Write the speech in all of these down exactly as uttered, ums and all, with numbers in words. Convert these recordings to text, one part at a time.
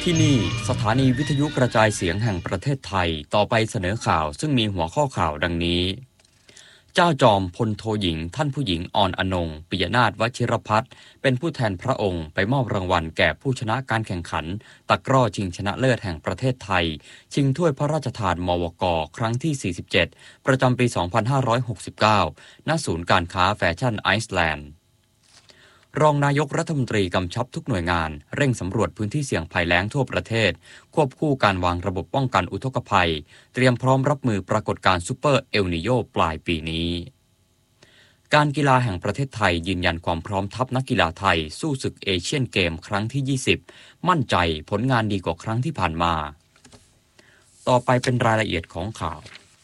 ที่นี่สถานีวิทยุกระจายเสียงแห่งประเทศไทยต่อไปเสนอข่าวซึ่งมีหัวข้อข่าวดังนี้เจ้าจอมพลโทหญิงท่านผู้หญิงออนอนงปิยนาถวชิรพัฒน์เป็นผู้แทนพระองค์ไปมอบรางวัลแก่ผู้ชนะการแข่งขันตะกร้อชิงชนะเลิศแห่งประเทศไทยชิงถ้วยพระราชทานมวก.ครั้งที่สี่สิบเจ็ดประจำปีสองพันห้าร้อยหกสิบเก้าณศูนย์การค้าแฟชั่นไอซ์แลนด์รองนายกรัฐมนตรีกำชับทุกหน่วยงานเร่งสำรวจพื้นที่เสี่ยงภัยแล้งทั่วประเทศควบคู่การวางระบบป้องกันอุทกภัยเตรียมพร้อมรับมือปรากฏการณ์ซูเปอร์เอลนิโญปลายปีนี้การกีฬาแห่งประเทศไทยยืนยันความพร้อมทัพนักกีฬาไทยสู้ศึกเอเชียนเกมครั้งที่ยี่สิบมั่นใจผลงานดีกว่าครั้งที่ผ่านมาต่อไปเป็นรายละเอียดของข่าว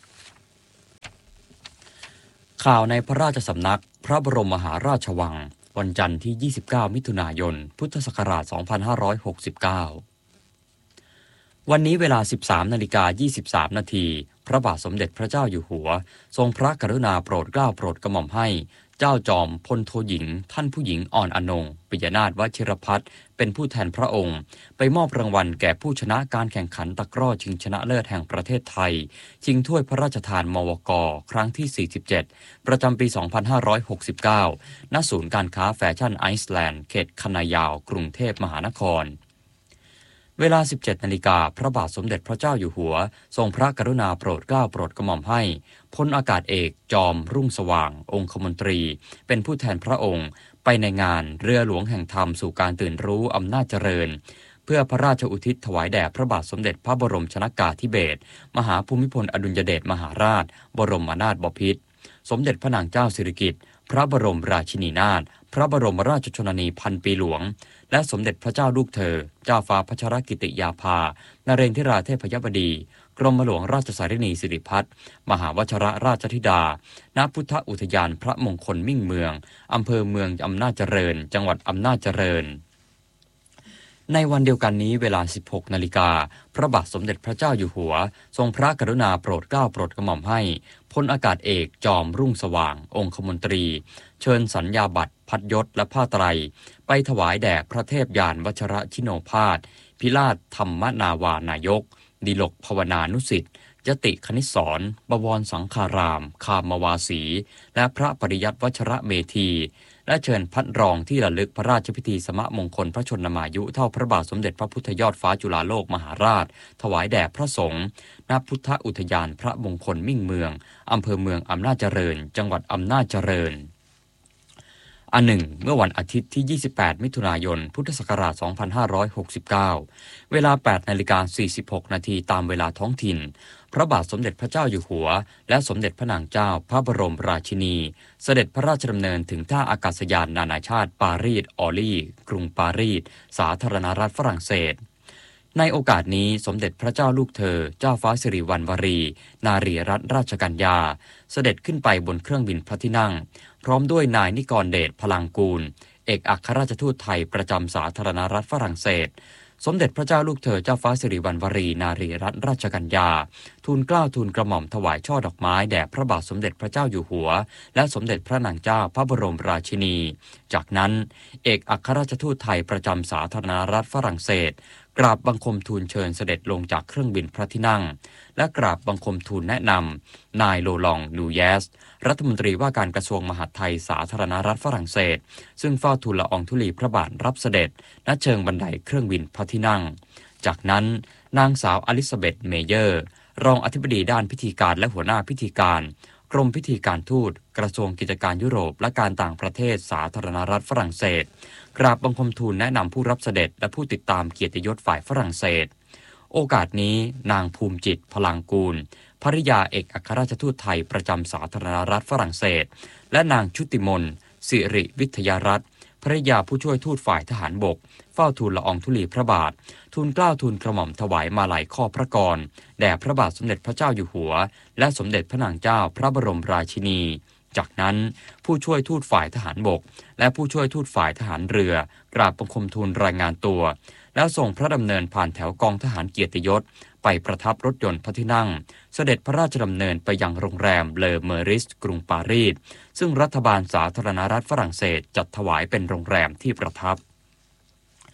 ข่าวในพระราชสำนักพระบรมมหาราชวังวันจันทร์ที่ยี่สิบเก้ามิถุนายนพุทธศักราชสองพันห้าร้อยหกสิบเก้าวันนี้เวลา สิบสามนาฬิกายี่สิบสามนาทีพระบาทสมเด็จพระเจ้าอยู่หัวทรงพระกรุณาโปรดเกล้าโปรดกระหม่อมให้เจ้าจอมพลโทหญิงท่านผู้หญิงออนอนงปิยนาถวชิรพัฒน์เป็นผู้แทนพระองค์ไปมอบรางวัลแก่ผู้ชนะการแข่งขันตะกร้อชิงชนะเลิศแห่งประเทศไทยชิงถ้วยพระราชทานมวก.ครั้งที่สี่สิบเจ็ดประจำปีสองพันห้าร้อยหกสิบเก้าณศูนย์การค้าแฟชั่นไอซ์แลนด์เขตคณะยาวกรุงเทพมหานครเวลา สิบเจ็ดนาฬิกาพระบาทสมเด็จพระเจ้าอยู่หัวทรงพระกรุณาโปรดเกล้าโปรดกระหม่อมให้พลอากาศเอกจอมรุ่งสว่างองคมนตรีเป็นผู้แทนพระองค์ไปในงานเรือหลวงแห่งธรรมสู่การตื่นรู้อำนาจเจริญเพื่อพระราชอุทิศถวายแด่พระบาทสมเด็จพระบรมชนกาธิเบศรมหาภูมิพลอดุลยเดชมหาราชบรมนาถบพิตรสมเด็จพระนางเจ้าสิริกิติ์พระบรมราชินีนาถพระบรมราชชนนีพันปีหลวงและสมเด็จพระเจ้าลูกเธอเจ้าฟ้าพัชรกิติยาภานเรนทิราเทพยบดีกรมหลวงราชสารินีสิริพัฒน์มหาวชรราชธิดาณพุทธอุทยานพระมงคลมิ่งเมืองอำเภอเมืองอำนาจเจริญจังหวัดอำนาจเจริญในวันเดียวกันนี้เวลา สิบหกนาฬิกาพระบาทสมเด็จพระเจ้าอยู่หัวทรงพระกรุณาโปรดเกล้าโปรดกระหม่อมให้พลอากาศเอกจอมรุ่งสว่างองคมนตรีเชิญสัญญาบัตรพัดยศและผ้าไตรไปถวายแด่พระเทพยานวชรชิโนภาสพิราชธรรมนาวานายกดิลกภาวนานุสิทธิ์ยติคณิสรบวรสังฆารามคามวาสีและพระปริยัติวชรเมธีและเชิญพัดรองที่ระลึกพระราชพิธีสมะมงคลพระชนมายุเท่าพระบาทสมเด็จพระพุทธยอดฟ้าจุฬาโลกมหาราชถวายแด่พระสงฆ์ณพุทธอุทยานพระมงคลมิ่งเมืองอำเภอเมืองอำนาจเจริญจังหวัดอำนาจเจริญอันหนึ่งเมื่อวันอาทิตย์ที่ยี่สิบแปดมิถุนายนพุทธศักราชสองพันห้าร้อยหกสิบเก้าเวลา แปดนาฬิกาสี่สิบหกนาทีตามเวลาท้องถิ่นพระบาทสมเด็จพระเจ้าอยู่หัวและสมเด็จพระนางเจ้าพระบรมราชินีเสด็จพระราชดำเนินถึงท่าอากาศยานนานาชาติปารีสออลลี่กรุงปารีสสาธารณรัฐฝรั่งเศสในโอกาสนี้สมเด็จพระเจ้าลูกเธอเจ้าฟ้าสิริวัณวรีนารีรัตนราชกัญญาเสด็จขึ้นไปบนเครื่องบินพระที่นั่งพร้อมด้วยนายนิกรเดชพลังกูลเอกอัครราชทูตไทยประจำสาธารณรัฐฝรั่งเศสสมเด็จพระเจ้าลูกเธอเจ้าฟ้าสิริวัณวรีนารีรัตนราชกัญญาทูลเกล้าทูลกระหม่อมถวายช่อดอกไม้แด่พระบาทสมเด็จพระเจ้าอยู่หัวและสมเด็จพระนางเจ้าพระบรมราชินีจากนั้นเอกอัครราชทูตไทยประจำสาธารณรัฐฝรั่งเศสกราบบังคมทูลเชิญเสด็จลงจากเครื่องบินพระที่นั่งและกราบบังคมทูลแนะนำนายโลลองนูแยสรัฐมนตรีว่าการกระทรวงมหาดไทยสาธารณรัฐฝรั่งเศสซึ่งเฝ้าทูลละอองธุลีพระบาทรับเสด็จณเชิงบันไดเครื่องบินพระที่นั่งจากนั้นนางสาวอลิซาเบธเมเยอร์รองอธิบดีด้านพิธีการและหัวหน้าพิธีการกรมพิธีการทูตกระทรวงกิจการยุโรปและการต่างประเทศสาธารณรัฐฝรั่งเศสกราบบังคมทูลแนะนำผู้รับเสด็จและผู้ติดตามเกียรติยศฝ่ายฝรั่งเศสโอกาสนี้นางภูมิจิตพลังกูลภริยาเอกอัครราชทูตไทยประจำสาธารณรัฐฝรั่งเศสและนางชุติมนสิริวิทยารัตน์ภริยาผู้ช่วยทูตฝ่ายทหารบกเฝ้าทูลละอองธุลีพระบาททูลเกล้าทูลกระหม่อมถวายมาลัยข้อพระกรแด่พระบาทสมเด็จพระเจ้าอยู่หัวและสมเด็จพระนางเจ้าพระบรมราชินีจากนั้นผู้ช่วยทูตฝ่ายทหารบกและผู้ช่วยทูตฝ่ายทหารเรือกราบบังคมทูลรายงานตัวแล้วส่งพระดำเนินผ่านแถวกองทหารเกียรติยศไปประทับรถยนต์พระที่นั่งเสด็จพระราชดำเนินไปยังโรงแรมเลอเมอริสกรุงปารีสซึ่งรัฐบาลสาธารณรัฐฝรั่งเศสจัดถวายเป็นโรงแรมที่ประทับ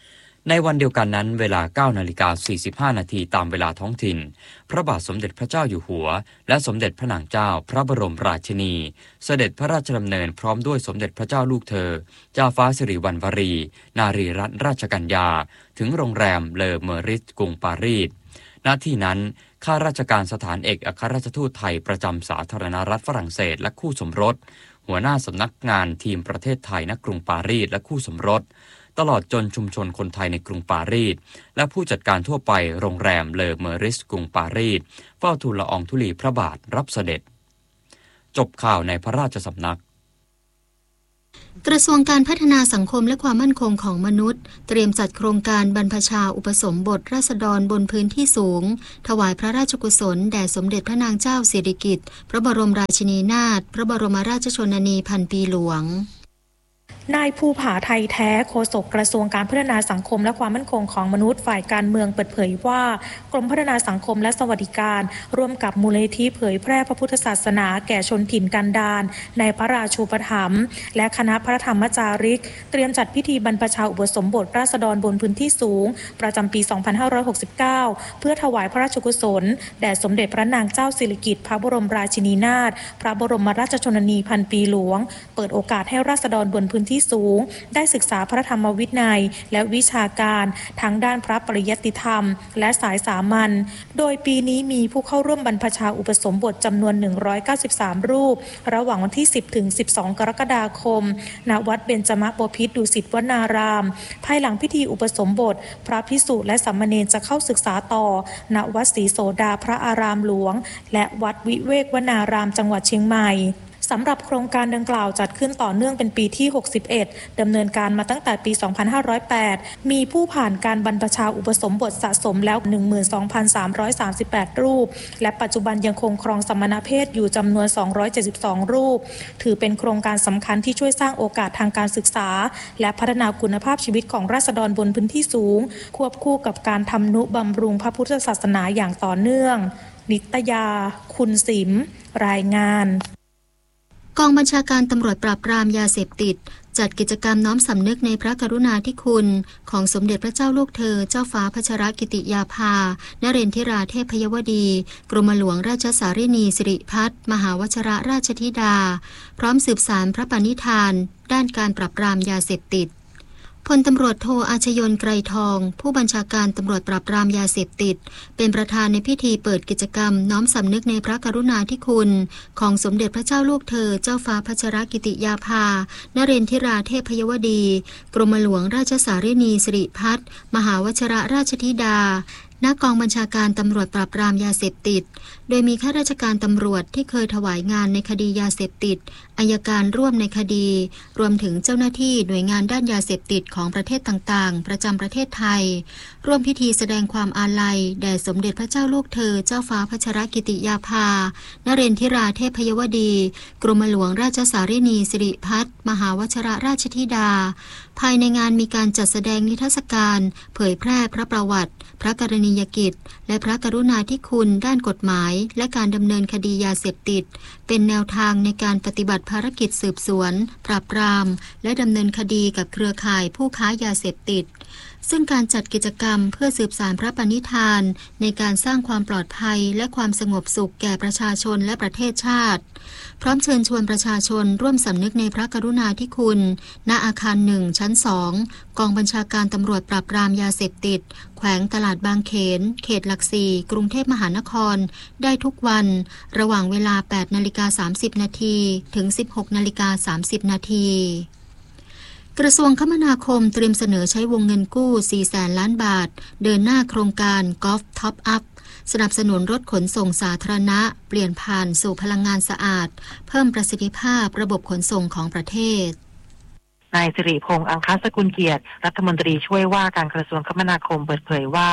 ในวันเดียวกันนั้นเวลา เก้านาฬิกาสี่สิบห้านาทีตามเวลาท้องถิ่นพระบาทสมเด็จพระเจ้าอยู่หัวและสมเด็จพระนางเจ้าพระบรมราชินีเสด็จพระราชดำเนินพร้อมด้วยสมเด็จพระเจ้าลูกเธอเจ้าฟ้าสิริวัณวรีนารีรัตนราชกัญญาถึงโรงแรมเลอเมอริสกรุงปารีสณที่นั้นข้าราชการสถานเอกอัครราชทูตไทยประจำสาธารณรัฐฝรั่งเศสและคู่สมรสหัวหน้าสำนักงานทีมประเทศไทยณกรุงปารีสและคู่สมรสตลอดจนชุมชนคนไทยในกรุงปารีสและผู้จัดการทั่วไปโรงแรมเลอเมอริสกรุงปารีสเฝ้าทูลละอองธุลีพระบาทรับเสด็จจบข่าวในพระราชสำนักกระทรวงการพัฒนาสังคมและความมั่นคงของมนุษย์เตรียมจัดโครงการบรรพชาอุปสมบทราษฎรบนพื้นที่สูงถวายพระราชกุศลแด่สมเด็จพระนางเจ้าสิริกิติ์พระบรมราชินีนาถพระบรมราชชนนีพันปีหลวงนายภูผาไทยแท้โฆษกกระทรวงการพัฒนาสังคมและความมั่นคงของมนุษย์ฝ่ายการเมืองเปิดเผยว่ากรมพัฒนาสังคมและสวัสดิการร่วมกับมูลนิธิเผยแพร่พระพุทธศาสนาแก่ชนถิ่นกันดารในพระราชูปถัมภ์และคณะพระธรรมจาริกเตรียมจัดพิธีบรรพชาอุปสมบทราษฎรบนพื้นที่สูงประจำปี สองพันห้าร้อยหกสิบเก้า เพื่อถวายพระราชกุศลแด่สมเด็จพระนางเจ้าสิริกิติ์พระบรมราชินีนาถพระบรมราชชนนีพันปีหลวงเปิดโอกาสให้ราษฎรบนพื้นที่สูงได้ศึกษาพระธรรมวินัยและวิชาการทั้งด้านพระปริยัติธรรมและสายสามัญโดยปีนี้มีผู้เข้าร่วมบรรพชาอุปสมบทจำนวนหนึ่งร้อยเก้าสิบสามรูประหว่างวันที่สิบถึงสิบสองกรกฎาคมณวัดเบญจมบพิตรดุสิตวนารามภายหลังพิธีอุปสมบทพระภิกษุและสามเณรจะเข้าศึกษาต่อณวัดศรีโสดาพระอารามหลวงและวัดวิเวกวนารามจังหวัดเชียงใหม่สำหรับโครงการดังกล่าวจัดขึ้นต่อเนื่องเป็นปีที่หกสิบเอ็ดดำเนินการมาตั้งแต่ปี สองพันห้าร้อยแปด มีผู้ผ่านการบรรพชาอุปสมบทสะสมแล้ว หนึ่งหมื่นสองพันสามร้อยสามสิบแปด รูปและปัจจุบันยังคงครองสมณเพศอยู่จำนวน สองร้อยเจ็ดสิบสอง รูปถือเป็นโครงการสำคัญที่ช่วยสร้างโอกาสทางการศึกษาและพัฒนาคุณภาพชีวิตของราษฎรบนพื้นที่สูงควบคู่กับการทำนุบำรุงพระพุทธศาสนาอย่างต่อเนื่องนิตยาคุณสิมรายงานกองบัญชาการตำรวจปราบปรามยาเสพติดจัดกิจกรรมน้อมสำนึกในพระกรุณาธิคุณของสมเด็จพระเจ้าลูกเธอเจ้าฟ้าพัชรกิติยาภานเรนทิราเทพยวดีกรมหลวงราชสารินีสิริพัฒน์มหาวชิรราชธิดาพร้อมสืบสานพระปณิธานด้านการปราบปรามยาเสพติดพลตำรวจโทอาชยนต์ไกรทองผู้บัญชาการตำรวจปราบปรามยาเสพติดเป็นประธานในพิธีเปิดกิจกรรมน้อมสำนึกในพระกรุณาธิคุณของสมเด็จพระเจ้าลูกเธอเจ้าฟ้าพัชรกิติยาภานเรนทิราเทพยวดีกรมหลวงราชสารินีสิริพัฒน์มหาวชิรราชธิดาณกองบัญชาการตำรวจปราบปรามยาเสพติดโดยมีข้าราชการตำรวจที่เคยถวายงานในคดียาเสพติดอัยการร่วมในคดีรวมถึงเจ้าหน้าที่หน่วยงานด้านยาเสพติดของประเทศต่างๆประจำประเทศไทยร่วมพิธีแสดงความอาลัยแด่สมเด็จพระเจ้าลูกเธอเจ้าฟ้าพัชรกิติยาภานเรนทิราเทพยวดีกรมหลวงราชสารินีสิริพัฒน์มหาวชิรราชธิดาภายในงานมีการจัดแสดงนิทรรศการเผยแพร่พระประวัติพระกรณียกิจและพระกรุณาธิคุณด้านกฎหมายและการดำเนินคดียาเสพติดเป็นแนวทางในการปฏิบัติภารกิจสืบสวนปราบปรามและดำเนินคดีกับเครือข่ายผู้ค้ายาเสพติดซึ่งการจัดกิจกรรมเพื่อสืบสานพระปณิธานในการสร้างความปลอดภัยและความสงบสุขแก่ประชาชนและประเทศชาติพร้อมเชิญชวนประชาชนร่วมสำนึกในพระกรุณาธิคุณณอาคารหนึ่งชั้นสองกองบัญชาการตำรวจปราบปรามยาเสพติดแขวงตลาดบางเขนเขตหลักสี่กรุงเทพมหานครได้ทุกวันระหว่างเวลา แปดนาฬิกาสามสิบนาทีถึง สิบหกนาฬิกาสามสิบนาทีกระทรวงคมนาคมเตรียมเสนอใช้วงเงินกู้ สี่แสนล้านบาทเดินหน้าโครงการ Golf Top Up สนับสนุนรถขนส่งสาธารณะเปลี่ยนผ่านสู่พลังงานสะอาดเพิ่มประสิทธิภาพระบบขนส่งของประเทศนายสิริพงษ์อังคสกุลเกียรติรัฐมนตรีช่วยว่าการกระทรวงคมนาคมเปิดเผยว่า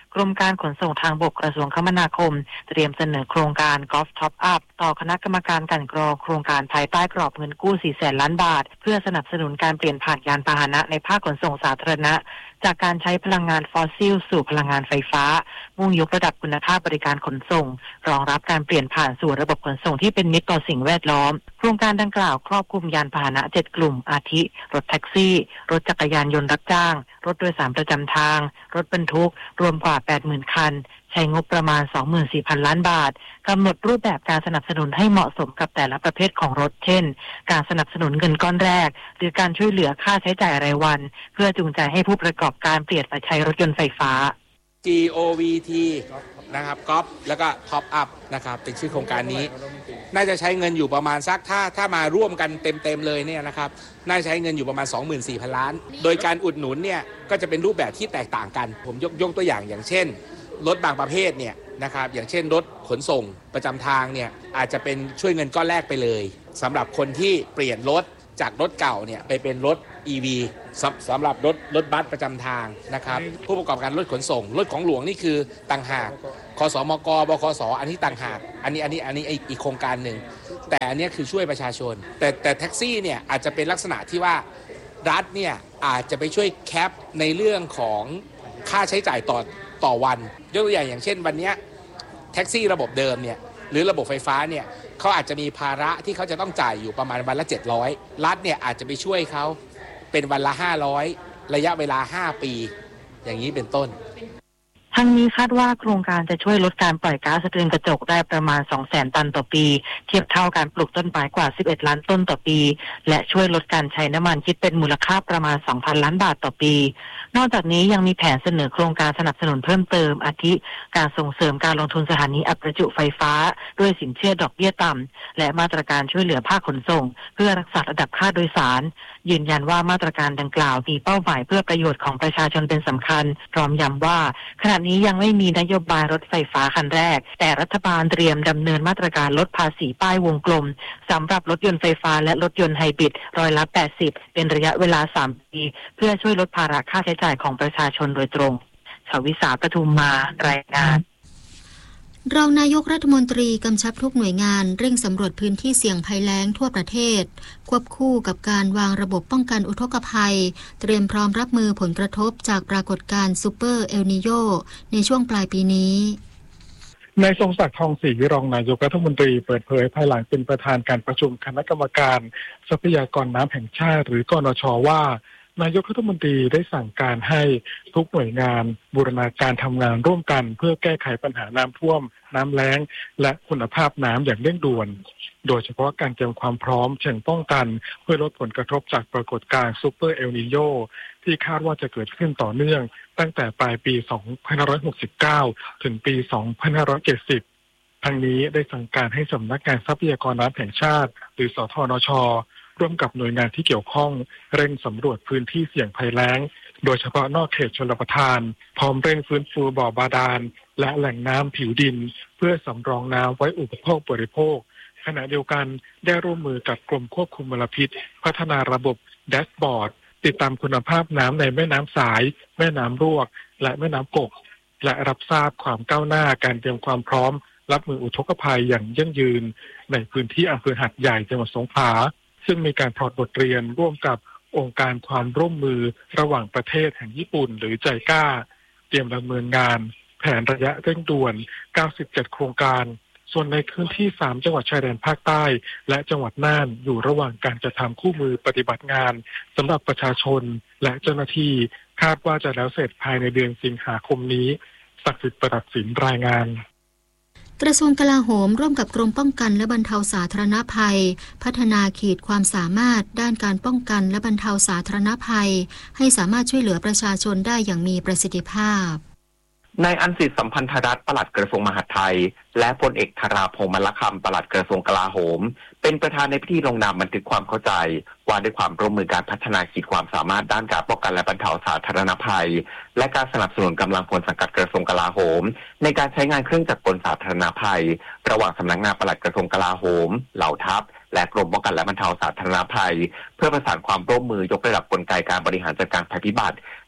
กรมการขนส่งทางบกกระทรวงคมนาคมเตรียมเสนอโครงการ Golf Top Up ต่อคณะกรรมการกลั่นกรองโครงการภายใต้กรอบเงินกู้ สี่แสนล้านบาทเพื่อสนับสนุนการเปลี่ยนผ่านยานพาหนะในภาคขนส่งสาธารณะจากการใช้พลังงานฟอสซิลสู่พลังงานไฟฟ้ามุ่งยกระดับคุณภาพบริการขนส่งรองรับการเปลี่ยนผ่านสู่ระบบขนส่งที่เป็นมิตรต่อสิ่งแวดล้อมโครงการดังกล่าวครอบคลุมยานพาหนะเจ็ดกลุ่มอาทิรถแท็กซี่รถจักรยานยนต์รับจ้างรถโดยสารประจำทางรถบรรทุกรวมกว่า แปดหมื่น คันใช้งบประมาณ สองหมื่นสี่พัน ล้านบาทกำหนดรูปแบบการสนับสนุนให้เหมาะสมกับแต่ละประเภทของรถเช่นการสนับสนุนเงินก้อนแรกหรือการช่วยเหลือค่าใช้จ่ายรายวันเพื่อจูงใจให้ผู้ประกอบการเปลี่ยนมาใช้รถยนต์ไฟฟ้าจี โอ วี ที นะครับก๊อปแล้วก็ Top Up นะครับเป็นชื่อโครงการนี้น่าจะใช้เงินอยู่ประมาณสักถ้าถ้ามาร่วมกันเต็มๆเลยเนี่ยนะครับน่าจะใช้เงินอยู่ประมาณ สองหมื่นสี่พัน ล้านโดยการอุดหนุนเนี่ยก็จะเป็นรูปแบบที่แตกต่างกันผมยกยกตัวอย่างอย่างเช่นรถบางประเภทเนี่ยนะครับอย่างเช่นรถขนส่งประจำทางเนี่ยอาจจะเป็นช่วยเงินก้อนแรกไปเลยสำหรับคนที่เปลี่ยนรถจากรถเก่าเนี่ยไปเป็นรถ อี วี สำสำหรับรถรถบัสประจำทางนะครับผู้ประกอบการรถขนส่งรถของหลวงนี่คือต่างหากคสมกบขสอันนี้ต่างหากอันนี้อันนี้อันนี้อีกโครงการหนึ่งแต่อันนี้คือช่วยประชาชนแต่แต่แท็กซี่เนี่ยอาจจะเป็นลักษณะที่ว่ารัฐเนี่ยอาจจะไปช่วยแคปในเรื่องของค่าใช้จ่ายต่อต่อวันยกตัวอย่างอย่างเช่นวันนี้แท็กซี่ระบบเดิมเนี่ยหรือระบบไฟฟ้าเนี่ยเขาอาจจะมีภาระที่เขาจะต้องจ่ายอยู่ประมาณวันละเจ็ดร้อยรัฐเนี่ยอาจจะไปช่วยเขาเป็นวันละห้าร้อยระยะเวลาห้าปีอย่างนี้เป็นต้นทั้งนี้คาดว่าโครงการจะช่วยลดการปล่อยก๊าซเรือนกระจกได้ประมาณ สองแสน ตันต่อปีเทียบเท่าการปลูกต้นไม้กว่าสิบเอ็ดล้านต้นต่อปีและช่วยลดการใช้น้ำมันคิดเป็นมูลค่าประมาณ สองพัน ล้านบาทต่อปีนอกจากนี้ยังมีแผนเสนอโครงการสนับสนุนเพิ่มเติมอาทิการส่งเสริมการลงทุนสถานีอัดประจุไฟฟ้าด้วยสินเชื่อดอกเบี้ยต่ำและมาตรการช่วยเหลือภาคขนส่งเพื่อรักษาระดับค่าโดยสารยืนยันว่ามาตรการดังกล่าวมีเป้าหมายเพื่อประโยชน์ของประชาชนเป็นสำคัญพร้อมย้ำว่าขณะนี้ยังไม่มีนโยบายรถไฟฟ้าคันแรกแต่รัฐบาลเตรียมดำเนินมาตรการลดภาษีป้ายวงกลมสำหรับรถยนต์ไฟฟ้าและรถยนต์ไฮบริดร้อยละแปดสิบเป็นระยะเวลาสามปีเพื่อช่วยลดภาระค่าใช้จ่ายของประชาชนโดยตรงชวิสาปทุมมารายงานรองนายกรัฐมนตรีกำชับทุกหน่วยงานเร่งสำรวจพื้นที่เสี่ยงภัยแล้งทั่วประเทศควบคู่กับการวางระบบป้องกันอุทกภัยเตรียมพร้อมรับมือผลกระทบจากปรากฏการณ์ซูเปอร์เอลนีโญในช่วงปลายปีนี้นายทรงศักดิ์ทองศรีรองนายกรัฐมนตรีเปิดเผยภายหลังเป็นประธานการประชุมคณะกรรมการทรัพยากรน้ำแห่งชาติหรือกนช.ว่านายกรัฐมนตรีได้สั่งการให้ทุกหน่วยงานบูรณาการทำงานร่วมกันเพื่อแก้ไขปัญหาน้ำท่วมน้ำแล้งและคุณภาพน้ำอย่างเร่งด่วนโดยเฉพาะการเตรียมความพร้อมเชิงป้องกันเพื่อลดผลกระทบจากปรากฏการณ์ซูเปอร์เอลนีโญที่คาดว่าจะเกิดขึ้นต่อเนื่องตั้งแต่ปลายปี สองพันห้าร้อยหกสิบเก้า ถึงปี สองพันห้าร้อยเจ็ดสิบ ทั้งนี้ได้สั่งการให้สำนักงานทรัพยากรน้ำแห่งชาติหรือสทนช.ร่วมกับหน่วยงานที่เกี่ยวข้องเร่งสำรวจพื้นที่เสี่ยงภัยแล้งโดยเฉพาะนอกเขตชลประทานพร้อมเร่งฟื้นฟูบ่อบาดาลและแหล่งน้ำผิวดินเพื่อสำรองน้ำไว้อุปโภคบริโภคขณะเดียวกันได้ร่วมมือกับกรมควบคุมมลพิษพัฒนาระบบแดชบอร์ดติดตามคุณภาพน้ำในแม่น้ำสายแม่น้ำรวกและแม่น้ำกกและรับทราบความก้าวหน้าการเตรียมความพร้อมรับมืออุทกภัยอย่างยั่งยืนในพื้นที่อำเภอหัดใหญ่จังหวัดสงขลาซึ่งมีการถอดบทเรียนร่วมกับองค์การความร่วมมือระหว่างประเทศแห่งญี่ปุ่นหรือไจก้าเตรียมดำเนินงานแผนระยะเร่งด่วนเก้าสิบเจ็ดโครงการส่วนในพื้นที่สามจังหวัดชายแดนภาคใต้และจังหวัดน่านอยู่ระหว่างการจัดทำคู่มือปฏิบัติงานสำหรับประชาชนและเจ้าหน้าที่คาดว่าจะแล้วเสร็จภายในเดือนสิงหาคมนี้ศักดิ์สิทธิ์ประดับศิลป์รายงานกระทรวงกลาโหมร่วมกับกรมป้องกันและบรรเทาสาธารณภัยพัฒนาขีดความสามารถด้านการป้องกันและบรรเทาสาธารณภัยให้สามารถช่วยเหลือประชาชนได้อย่างมีประสิทธิภาพนายอันสิทธิ์สัมพันธรัตน์ปลัดกระทรวงมหาดไทยและพลเอกธราพงษ์มลคำปลัดกระทรวงกลาโหมเป็นประธานในพิธีลงนามบันทึกความเข้าใจว่าด้วยความร่วมมือการพัฒนาขีดความสามารถด้านการป้องกันและบรรเทาสาธารณภัยและการสนับสนุนกำลังพลสังกัดกระทรวงกลาโหมในการใช้งานเครื่องจักรกลสาธารณภัยระหว่างสำนักงานปลัดกระทรวงกลาโหมเหล่าทัพและกรมป้องกันและบรรเทาสาธารณภัยเพื่อประสานความร่วมมือยกระดับกลไกการบริหารจัดการภัยพิบัติ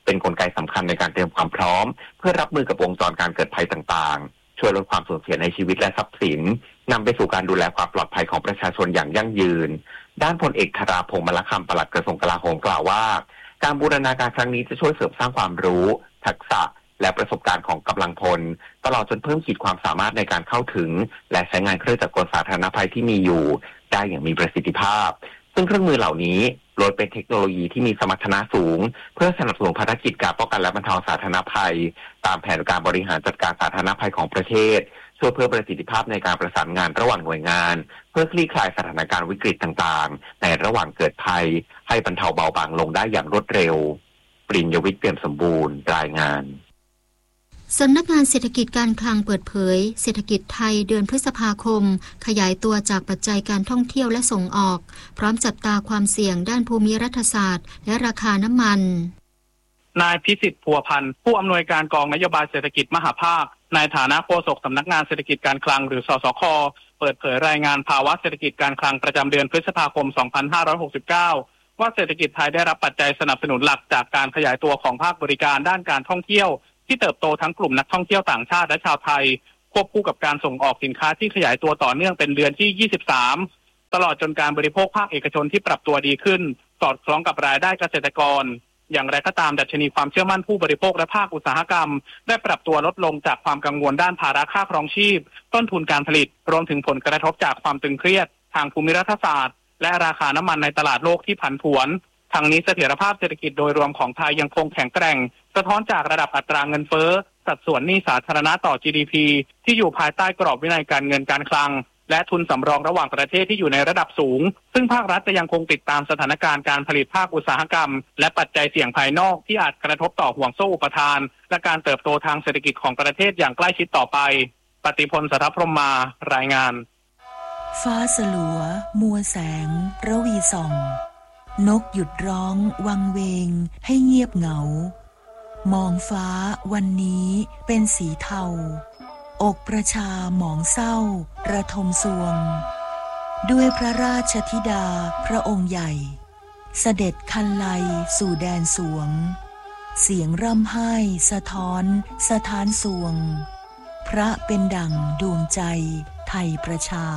เป็นกลไกสำคัญในการเตรียมความพร้อมเพื่อรับมือกับวงจรการเกิดภัยต่างๆช่วยลดความสูญเสียในชีวิตและทรัพย์สินนำไปสู่การดูแลความปลอดภัยของประชาชนอย่างยั่งยืนด้านพลเอกธราพงษ์มลคำปลัดกระทรวงกลาโหมกล่าวว่าการบูรณาการครั้งนี้จะช่วยเสริมสร้างความรู้ทักษะและประสบการณ์ของกำลังพลตลอดจนเพิ่มขีดความสามารถในการเข้าถึงและใช้งานเครื่องจักรกลสาธารณภัยที่มีอยู่ได้อย่างมีประสิทธิภาพซึ่งเครื่องมือเหล่านี้ล้วนเป็นเทคโนโลยีที่มีสมรรถนะสูงเพื่อสนับสนุนภารกิจการป้องกันและบรรเทาสาธารณภัยตามแผนการบริหารจัดการสาธารณภัยของประเทศช่วยเพิ่มประสิทธิภาพในการประสานงานระหว่างหน่วยงานเพื่อคลี่คลายสถานการณ์วิกฤตต่างๆในระหว่างเกิดภัยให้บรรเทาเบาบางลงได้อย่างรวดเร็วปริญญวิทย์เปี่ยมสมบูรณ์รายงานสำนักงานเศรษฐกิจการคลังเปิดเผยเศรษฐกิจไทยเดือนพฤษภาคมขยายตัวจากปัจจัยการท่องเที่ยวและส่งออกพร้อมจับตาความเสี่ยงด้านภูมิรัฐศาสตร์และราคาน้ำมันนายพิสิทธิ์พัวพันธ์ผู้อำนวยการกองนโยบายเศรษฐกิจมหภาคในฐานะโฆษกสำนักงานเศรษฐกิจการคลังหรือสสค.เปิดเผยรายงานภาวะเศรษฐกิจการคลังประจำเดือนพฤษภาคมสองพันห้าร้อยหกสิบเก้าว่าเศรษฐกิจไทยได้รับปัจจัยสนับสนุนหลักจากการขยายตัวของภาคบริการด้านการท่องเที่ยวที่เติบโตทั้งกลุ่มนักท่องเที่ยวต่างชาติและชาวไทยควบคู่กับการส่งออกสินค้าที่ขยายตัวต่อเนื่องเป็นเดือนที่ยี่สิบสามตลอดจนการบริโภคภาคเอกชนที่ปรับตัวดีขึ้นสอดคล้องกับรายได้เกษตรกรอย่างไรก็ตามดัชนีความเชื่อมั่นผู้บริโภคและภาคอุตสาหกรรมได้ปรับตัวลดลงจากความกังวลด้านภาระค่าครองชีพต้นทุนการผลิตรวมถึงผลกระทบจากความตึงเครียดทางภูมิรัฐศาสตร์และราคาน้ำมันในตลาดโลกที่ผันผวนทางนี้เสถียรภาพเศรษฐกิจโดยรวมของไทยยังคงแข็งแกร่งสะท้อนจากระดับอัตราเงินเฟ้อสัดส่วนหนี้สาธารณะต่อ จี ดี พี ที่อยู่ภายใต้กรอบวินัยการเงินการคลังและทุนสำรองระหว่างประเทศที่อยู่ในระดับสูงซึ่งภาครัฐจะยังคงติดตามสถานการณ์การผลิตภาคอุตสาหกรรมและปัจจัยเสี่ยงภายนอกที่อาจกระทบต่อห่วงโซ่อุปทานและการเติบโตทางเศรษฐกิจของประเทศอย่างใกล้ชิดต่อไปปฏิพล สัทธพรหมารายงานฟ้าสลัวมัวแสงระวีส่องนกหยุดร้องวังเวงให้เงียบเหงามองฟ้าวันนี้เป็นสีเทาอกประชาหมองเศร้าระทมสวงด้วยพระราชธิดาพระองค์ใหญ่เสด็จคันไลสู่แดนสวงเสียงร่ำไห้สะท้อนสถานสวงพระเป็นดั่งดวงใจไทยประชา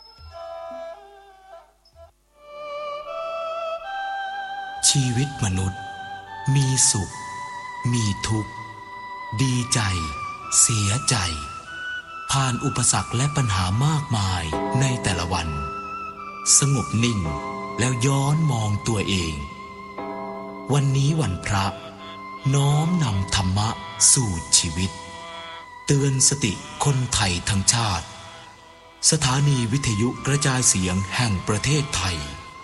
ชีวิตมนุษย์มีสุขมีทุกข์ดีใจเสียใจผ่านอุปสรรคและปัญหามากมายในแต่ละวันสงบนิ่งแล้วย้อนมองตัวเองวันนี้วันพระน้อมนำธรรมะสู่ชีวิตเตือนสติคนไทยทั้งชาติสถานีวิทยุกระจายเสียงแห่งประเทศไทย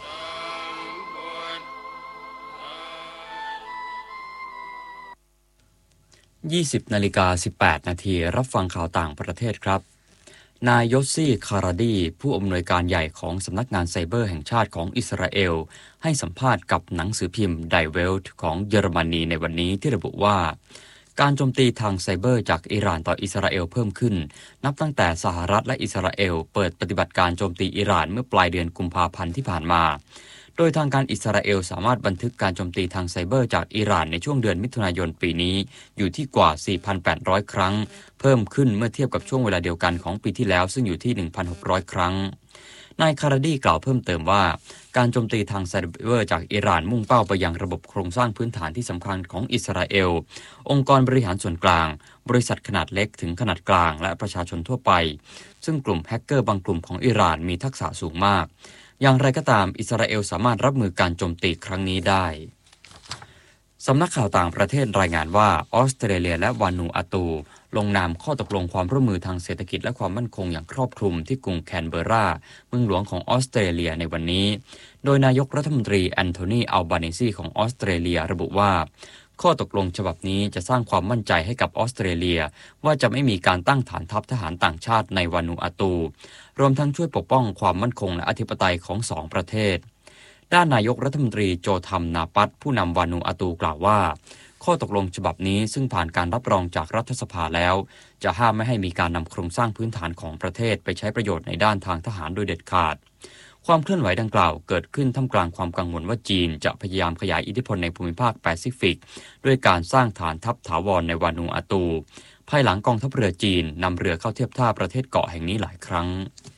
ยี่สิบนาฬิกาสิบแปดนาทีรับฟังข่าวต่างประเทศครับนายยอสซี่คาราดีผู้อำนวยการใหญ่ของสำนักงานไซเบอร์แห่งชาติของอิสราเอลให้สัมภาษณ์กับหนังสือพิมพ์ไดเวลต์ของเยอรมนีในวันนี้ที่ระบุว่าการโจมตีทางไซเบอร์จากอิหร่านต่ออิสราเอลเพิ่มขึ้นนับตั้งแต่สหรัฐและอิสราเอลเปิดปฏิบัติการโจมตีอิหร่านเมื่อปลายเดือนกุมภาพันธ์ที่ผ่านมาโดยทางการอิสราเอลสามารถบันทึกการโจมตีทางไซเบอร์จากอิหร่านในช่วงเดือนมิถุนายนปีนี้อยู่ที่กว่า สี่พันแปดร้อย ครั้งเพิ่มขึ้นเมื่อเทียบกับช่วงเวลาเดียวกันของปีที่แล้วซึ่งอยู่ที่ หนึ่งพันหกร้อย ครั้งนายคาราดีกล่าวเพิ่มเติมว่าการโจมตีทางไซเบอร์จากอิหร่านมุ่งเป้าไปยังระบบโครงสร้างพื้นฐานที่สำคัญของอิสราเอลองค์กรบริหารส่วนกลางบริษัทขนาดเล็กถึงขนาดกลางและประชาชนทั่วไปซึ่งกลุ่มแฮกเกอร์บางกลุ่มของอิหร่านมีทักษะสูงมากอย่างไรก็ตามอิสราเอลสามารถรับมือการโจมตีครั้งนี้ได้สำนักข่าวต่างประเทศรายงานว่าออสเตรเลียและวานูอาตูลงนามข้อตกลงความร่วมมือทางเศรษฐกิจและความมั่นคงอย่างครอบคลุมที่กรุงแคนเบอร์ราเมืองหลวงของออสเตรเลียในวันนี้โดยนายกรัฐมนตรีแอนโทนีอัลบาเนซีของออสเตรเลียระบุว่าข้อตกลงฉบับนี้จะสร้างความมั่นใจให้กับออสเตรเลียว่าจะไม่มีการตั้งฐานทัพทหารต่างชาติในวานูอาตูรวมทั้งช่วยปกป้องความมั่นคงและอธิปไตยของสองประเทศด้านนายกรัฐมนตรีโจทัมนาปัตผู้นำวานูอาตูกล่าวว่าข้อตกลงฉบับนี้ซึ่งผ่านการรับรองจากรัฐสภาแล้วจะห้ามไม่ให้มีการนำโครงสร้างพื้นฐานของประเทศไปใช้ประโยชน์ในด้านทางทหารโดยเด็ดขาดความเคลื่อนไหวดังกล่าวเกิดขึ้นท่ามกลางความกังวลว่าจีนจะพยายามขยายอิทธิพลในภูมิภาคแปซิฟิกด้วยการสร้างฐานทัพถาวรในวานูอาตูภายหลังกองทัพเรือจีนนำเรือเข้าเทียบท่าประเทศเกาะแห่งนี้หลายครั้ง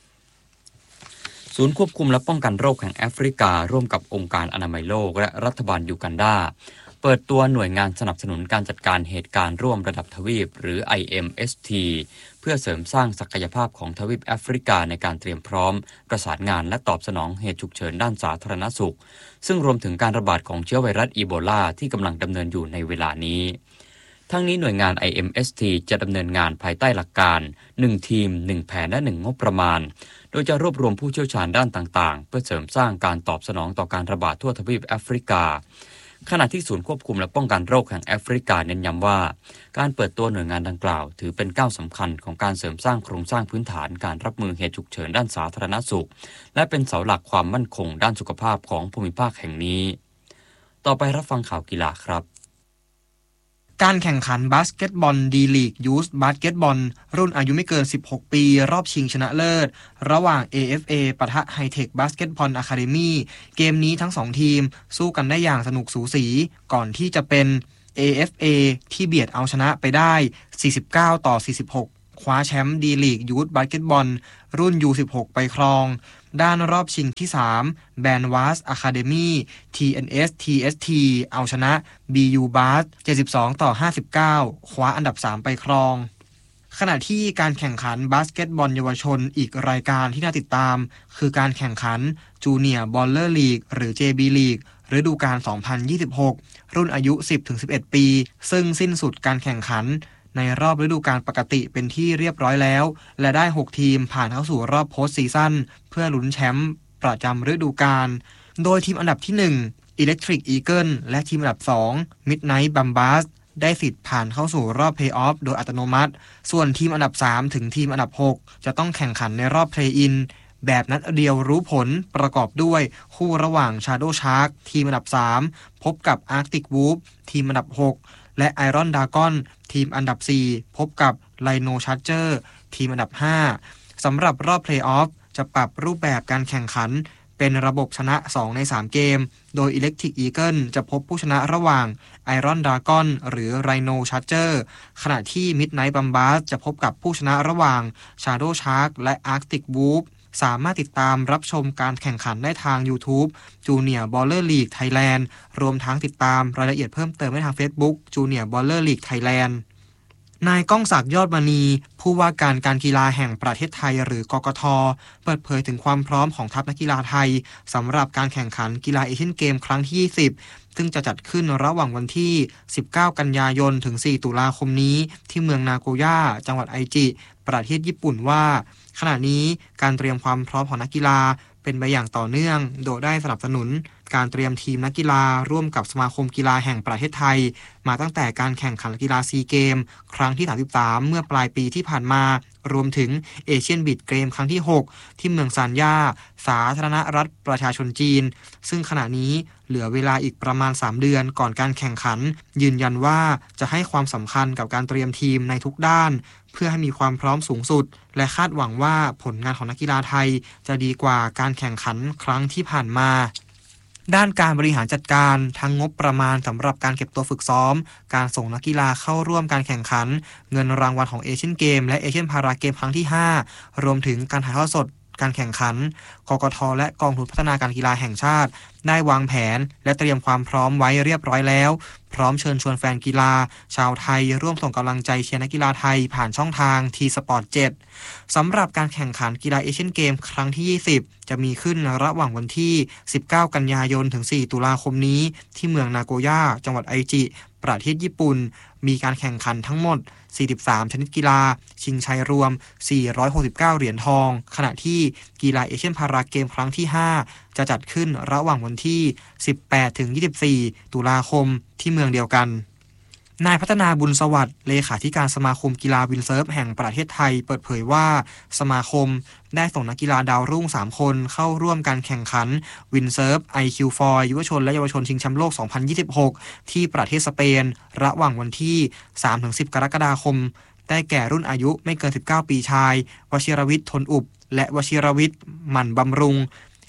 ศูนย์ควบคุมและป้องกันโรคแห่งแอฟริการ่วมกับองค์การอนามัยโลกและรัฐบาลยูกันดาเปิดตัวหน่วยงานสนับสนุนการจัดการเหตุการณ์ร่วมระดับทวีปหรือ ไอ เอ็ม เอส ที เพื่อเสริมสร้างศักยภาพของทวีปแอฟริกาในการเตรียมพร้อมประสานงานและตอบสนองเหตุฉุกเฉินด้านสาธารณสุขซึ่งรวมถึงการระบาดของเชื้อไวรัสอีโบลาที่กำลังดำเนินอยู่ในเวลานี้ทั้งนี้หน่วยงาน ไอ เอ็ม เอส ที จะดำเนินงานภายใต้หลักการหนึ่งทีมหนึ่งแผนและหนึ่งงบประมาณโดยจะรวบรวมผู้เชี่ยวชาญด้านต่างๆเพื่อเสริมสร้างการตอบสนองต่อการระบาดทั่วทวีปแอฟริกาขณะที่ศูนย์ควบคุมและป้องกันโรคแห่งแอฟริกาเน้นย้ำว่าการเปิดตัวหน่วยงานดังกล่าวถือเป็นก้าวสำคัญของการเสริมสร้างโครงสร้างพื้นฐานการรับมือเหตุฉุกเฉินด้านสาธารณสุขและเป็นเสาหลักความมั่นคงด้านสุขภาพของภูมิภาคแห่งนี้ต่อไปรับฟังข่าวกีฬาครับการแข่งขันบาสเกตบอลดีลีกยูสบาสเกตบอลรุ่นอายุไม่เกินสิบหกปีรอบชิงชนะเลิศระหว่าง เอ เอฟ เอ ปะทะไฮเทคบาสเกตบอลอะคาเดมี่เกมนี้ทั้งสองทีมสู้กันได้อย่างสนุกสูสีก่อนที่จะเป็น เอ เอฟ เอ ที่เบียดเอาชนะไปได้สี่สิบเก้าต่อสี่สิบหกคว้าแชมป์ดีลีกยูสบาสเกตบอลรุ่น ยู สิบหก ไปครองด้านรอบชิงที่สามแบนวาสอะคาเดมี่ ที เอ็น เอส ที เอส ที เอาชนะ บี ยู Bars เจ็ดสิบสองต่อห้าสิบเก้าคว้าอันดับสามไปครองขณะที่การแข่งขันบาสเกตบอลเยาวชนอีกรายการที่น่าติดตามคือการแข่งขันจูเนียร์บอลเลอร์ลีกหรือ เจ บี ลีกฤดูกาลสองพันยี่สิบหกรุ่นอายุ สิบถึงสิบเอ็ด ปีซึ่งสิ้นสุดการแข่งขันในรอบฤดูกาลปกติเป็นที่เรียบร้อยแล้วและได้หกทีมผ่านเข้าสู่รอบโพสต์ซีซั่นเพื่อลุ้นแชมป์ประจำฤดูกาลโดยทีมอันดับที่หนึ่ง Electric Eagle และทีมอันดับสอง Midnight Bombers ได้สิทธิ์ผ่านเข้าสู่รอบเพลย์ออฟโดยอัตโนมัติส่วนทีมอันดับสามถึงทีมอันดับหกจะต้องแข่งขันในรอบเพลย์อินแบบนัดเดียวรู้ผลประกอบด้วยคู่ระหว่าง Shadow Shark ทีมอันดับสามพบกับ Arctic Wolf ทีมอันดับหกและ Iron Dragon ทีมอันดับสี่พบกับ Rhino Charger ทีมอันดับห้าสำหรับรอบเพลย์ออฟจะปรับรูปแบบการแข่งขันเป็นระบบชนะสองในสามเกมโดย Electric Eagle จะพบผู้ชนะระหว่าง Iron Dragon หรือ Rhino Charger ขณะที่ Midnight Bombers จะพบกับผู้ชนะระหว่าง Shadow Shark และ Arctic Wolf สามารถติดตามรับชมการแข่งขันได้ทาง YouTube Junior Baller League Thailand รวมทั้งติดตามรายละเอียดเพิ่มเติมได้ทาง Facebook Junior Baller League Thailand นายก้องศักดิ์ยอดมณีผู้ว่าการการกีฬาแห่งประเทศไทยหรือกกท.เปิดเผยถึงความพร้อมของทัพนักกีฬาไทยสำหรับการแข่งขันกีฬาเอเชียนเกมครั้งที่ยี่สิบซึ่งจะจัดขึ้นระหว่างวันที่สิบเก้ากันยายนถึงสี่ตุลาคมนี้ที่เมืองนาโกย่าจังหวัดไอจิประเทศญี่ปุ่นว่าขณะนี้การเตรียมความพร้อมของนักกีฬาเป็นไปอย่างต่อเนื่องโดยได้สนับสนุนการเตรียมทีมนักกีฬาร่วมกับสมาคมกีฬาแห่งประเทศไทยมาตั้งแต่การแข่งขันกีฬาซีเกมครั้งที่สามสิบสามเมื่อปลายปีที่ผ่านมารวมถึงเอเชียนบีชเกมครั้งที่หกที่เมืองซานย่าสาธารณรัฐประชาชนจีนซึ่งขณะนี้เหลือเวลาอีกประมาณสามเดือนก่อนการแข่งขันยืนยันว่าจะให้ความสำคัญกับการเตรียมทีมในทุกด้านเพื่อให้มีความพร้อมสูงสุดและคาดหวังว่าผลงานของนักกีฬาไทยจะดีกว่าการแข่งขันครั้งที่ผ่านมาด้านการบริหารจัดการทั้งงบประมาณสำหรับการเก็บตัวฝึกซ้อมการส่งนักกีฬาเข้าร่วมการแข่งขันเงินรางวัลของเอเชียนเกมและเอเชียนพาราเกมครั้งที่ห้ารวมถึงการถ่ายทอดสดการแข่งขันกกท.และกองทุนพัฒนาการกีฬาแห่งชาติได้วางแผนและเตรียมความพร้อมไว้เรียบร้อยแล้วพร้อมเชิญชวนแฟนกีฬาชาวไทยร่วมส่งกำลังใจเชียร์นักกีฬาไทยผ่านช่องทาง ที สปอร์ต เจ็ด สำหรับการแข่งขันกีฬาเอเชียนเกมครั้งที่ยี่สิบจะมีขึ้นระหว่างวันที่สิบเก้ากันยายนถึงสี่ตุลาคมนี้ที่เมืองนาโกย่าจังหวัดไอจิประเทศญี่ปุ่นมีการแข่งขันทั้งหมดสี่สิบสามชนิดกีฬาชิงชัยรวมสี่ร้อยหกสิบเก้าเหรียญทองขณะที่กีฬาเอเชียนพาราเกมครั้งที่ห้าจะจัดขึ้นระหว่างวันที่สิบแปดถึงยี่สิบสี่ตุลาคมที่เมืองเดียวกันนายพัฒนาบุญสวัสดิ์เลขาธิการสมาคมกีฬาวินเซิร์ฟแห่งประเทศไทยเปิดเผยว่าสมาคมได้ส่งนักกีฬาดาวรุ่งสามคนเข้าร่วมการแข่งขันวินเซิร์ฟ ไอ คิว โฟร์ ยุวชนและเยาวชนชิงแชมป์โลกสองพันยี่สิบหกที่ประเทศสเปนระหว่างวันที่ สามถึงสิบ กรกฎาคมได้แก่รุ่นอายุไม่เกินสิบเก้าปีชายวชิรวิทย์ทนอุบและวชิรวิทย์หมั่นบำรุง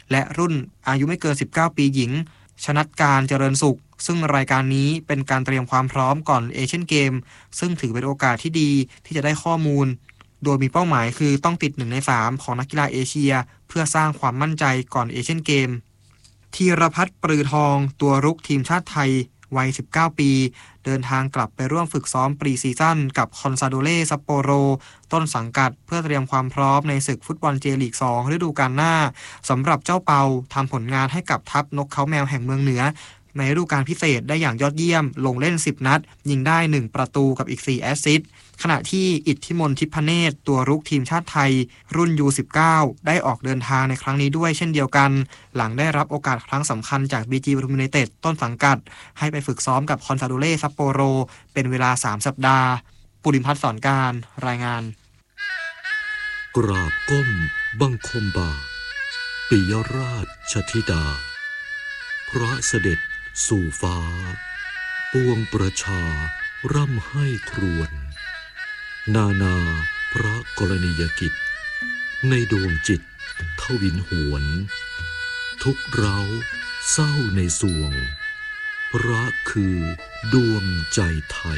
และรุ่นอายุไม่เกินสิบเก้าปีหญิงชนัดการเจริญสุขซึ่งรายการนี้เป็นการเตรียมความพร้อมก่อนเอเชียนเกมซึ่งถือเป็นโอกาสที่ดีที่จะได้ข้อมูลโดยมีเป้าหมายคือต้องติดหนึ่งในสามของนักกีฬาเอเชียเพื่อสร้างความมั่นใจก่อนเอเชียนเกมธีรพัฒน์ปรือทองตัวรุกทีมชาติไทยวัยสิบเก้าปีเดินทางกลับไปร่วมฝึกซ้อมปรีซีซั่นกับคอนซาโดเล่ซัปโปโรต้นสังกัดเพื่อเตรียมความพร้อมในศึกฟุตบอลเจลีกสองฤดูกาลหน้าสำหรับเจ้าเปาทำผลงานให้กับทัพนกเขาแมวแห่งเมืองเหนือในฤดูกาลพิเศษได้อย่างยอดเยี่ยมลงเล่นสิบนัดยิงได้หนึ่งประตูกับอีกสี่แอสซิสต์ขณะที่อิทธิมนต์ทิพเนศตัวรุกทีมชาติไทยรุ่น ยู สิบเก้า ได้ออกเดินทางในครั้งนี้ด้วยเช่นเดียวกันหลังได้รับโอกาสครั้งสำคัญจาก บี จี ปทุมยูไนเต็ดต้นสังกัดให้ไปฝึกซ้อมกับคอนซาโดเล่ซัปโปโรเป็นเวลาสามสัปดาห์ปุริพัฒน์สอนการรายงานกราบก้มบังคมบาทปิยราชธิดาพระเสด็จสู่ฟ้าปวงประชาร่ำให้ครวญนานาพระกรณียกิจในดวงจิตทวินหวนทุกเร้าเศร้าในสวงพระคือดวงใจไทย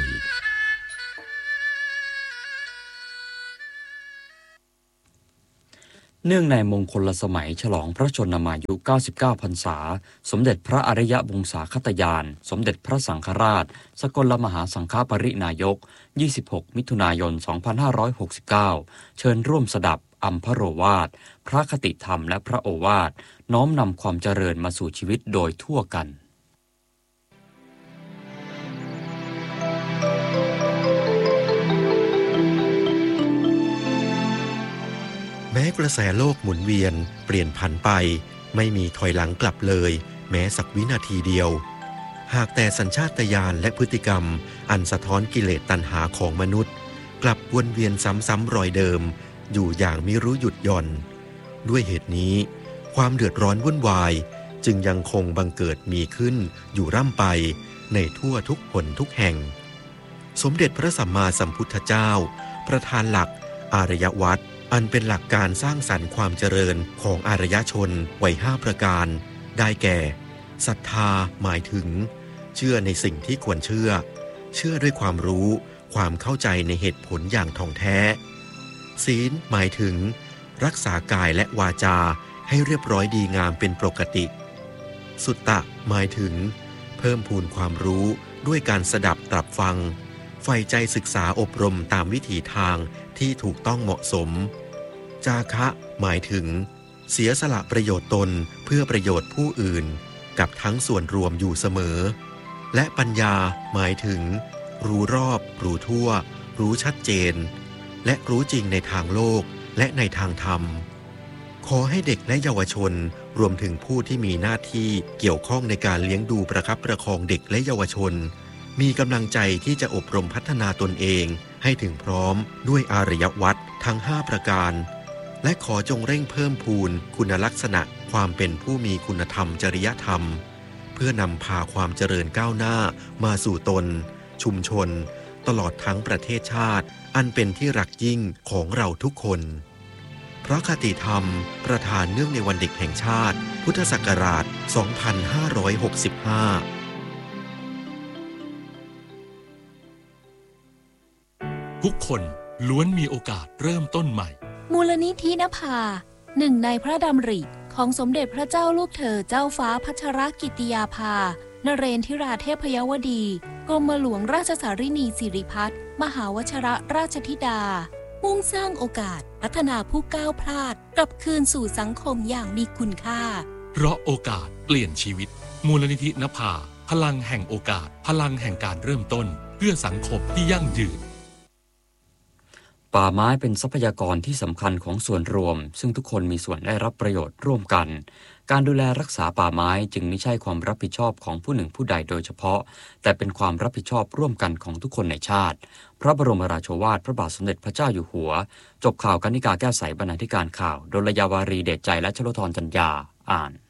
เนื่องในมงคลสมัยฉลองพระชนมายุเก้าสิบเก้าพรรษาสมเด็จพระอริยวงศาคตยานสมเด็จพระสังฆราชสกลมหาสังฆปรินายกยี่สิบหกมิถุนายนสองพันห้าร้อยหกสิบเก้าเชิญร่วมสดับอัมพโรวาทพระคติธรรมและพระโอวาทน้อมนำความเจริญมาสู่ชีวิตโดยทั่วกันแม้กระแสโลกหมุนเวียนเปลี่ยนผันไปไม่มีถอยหลังกลับเลยแม้สักวินาทีเดียวหากแต่สัญชาตญาณและพฤติกรรมอันสะท้อนกิเลสตัณหาของมนุษย์กลับวนเวียนซ้ำๆรอยเดิมอยู่อย่างมิรู้หยุดหย่อนด้วยเหตุนี้ความเดือดร้อนวุ่นวายจึงยังคงบังเกิดมีขึ้นอยู่ร่ำไปในทั่วทุกหนทุกแห่งสมเด็จพระสัมมาสัมพุทธเจ้าประธานหลักอารยวัตรอันเป็นหลักการสร้างสรรค์ความเจริญของอารยชนไว้ห้าประการได้แก่ศรัทธาหมายถึงเชื่อในสิ่งที่ควรเชื่อเชื่อด้วยความรู้ความเข้าใจในเหตุผลอย่างท่องแท้ศีลหมายถึงรักษากายและวาจาให้เรียบร้อยดีงามเป็นปกติสุตตะหมายถึงเพิ่มพูนความรู้ด้วยการสดับตรับฟังใฝ่ใจศึกษาอบรมตามวิถีทางที่ถูกต้องเหมาะสมจาคะหมายถึงเสียสละประโยชน์ตนเพื่อประโยชน์ผู้อื่นกับทั้งส่วนรวมอยู่เสมอและปัญญาหมายถึงรู้รอบรู้ทั่วรู้ชัดเจนและรู้จริงในทางโลกและในทางธรรมขอให้เด็กและเยาวชนรวมถึงผู้ที่มีหน้าที่เกี่ยวข้องในการเลี้ยงดูประคับประคองเด็กและเยาวชนมีกำลังใจที่จะอบรมพัฒนาตนเองให้ถึงพร้อมด้วยอารยวัตรทั้งห้าประการและขอจงเร่งเพิ่มพูนคุณลักษณะความเป็นผู้มีคุณธรรมจริยธรรมเพื่อนำพาความเจริญก้าวหน้ามาสู่ตนชุมชนตลอดทั้งประเทศชาติอันเป็นที่รักยิ่งของเราทุกคนพระคติธรรมประธานเนื่องในวันเด็กแห่งชาติพุทธศักราชสองพันห้าร้อยหกสิบห้าทุกคนล้วนมีโอกาสเริ่มต้นใหม่มูลนิธินภาหนึ่งในพระดำริของสมเด็จพระเจ้าลูกเธอเจ้าฟ้าพัชรกิติยาภานเรนทิราเทพยวดีกรมหลวงราชสารินีสิริพัฒน์มหาวชิรราชธิดามุ่งสร้างโอกาสพัฒนาผู้ก้าวพลาดกลับคืนสู่สังคมอย่างมีคุณค่าเพราะโอกาสเปลี่ยนชีวิตมูลนิธินภาพลังแห่งโอกาสพลังแห่งการเริ่มต้นเพื่อสังคมที่ยั่งยืนป่าไม้เป็นทรัพยากรที่สำคัญของส่วนรวมซึ่งทุกคนมีส่วนได้รับประโยชน์ร่วมกันการดูแลรักษาป่าไม้จึงไม่ใช่ความรับผิดชอบของผู้หนึ่งผู้ใดโดยเฉพาะแต่เป็นความรับผิดชอบร่วมกันของทุกคนในชาติพระบรมราโชวาทพระบาทสมเด็จพระเจ้าอยู่หัวจบข่าวกนิกาแก้วใสบรรณาธิการข่าวดลยาวารีเดชใจและชโลธรจัญญาอ่าน